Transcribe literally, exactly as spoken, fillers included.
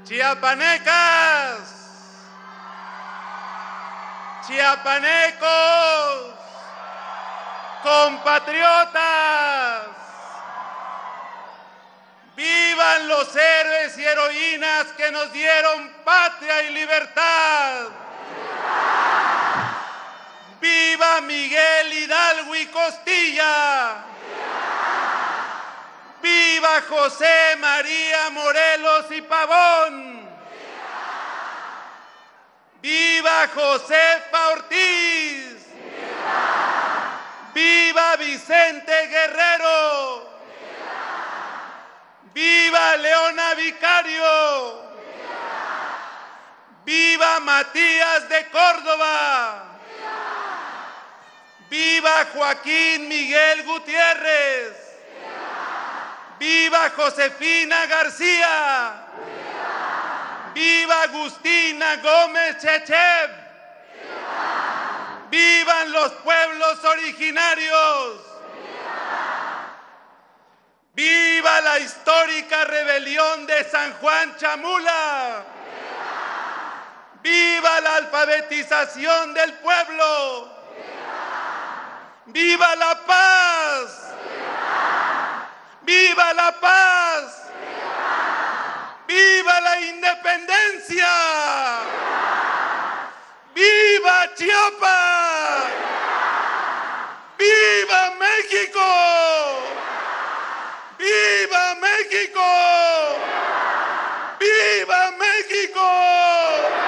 Chiapanecas, chiapanecos, compatriotas, vivan los héroes y heroínas que nos dieron patria y libertad. ¡Viva Miguel Hidalgo y Costilla! ¡Viva José María Morelos y Pavón! ¡Viva Josefa Ortiz! ¡Viva Vicente Guerrero! ¡Viva Leona Vicario! ¡Viva Matías de Córdoba! ¡Viva Joaquín Miguel Gutiérrez! ¡Viva Josefina García! ¡Viva, ¡Viva Agustina Gómez Chechev! ¡Viva! ¡Vivan los pueblos originarios! ¡Viva! ¡Viva la histórica rebelión de San Juan Chamula! ¡Viva! ¡Viva la alfabetización del pueblo! ¡Viva la paz! ¡Viva la paz! ¡Viva! ¡Viva la independencia! ¡Viva, ¡Viva Chiapas! ¡Viva, ¡Viva México! ¡Viva México!